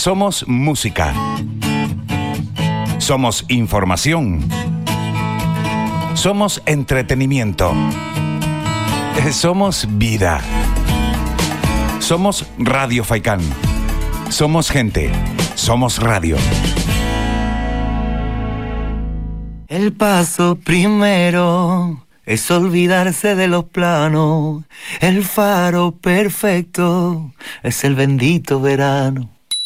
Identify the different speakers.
Speaker 1: Somos música. Somos información. Somos entretenimiento. Somos vida. Somos Radio Faikán. Somos gente. Somos radio.
Speaker 2: El paso primero es olvidarse de los planos. El faro perfecto es el bendito verano.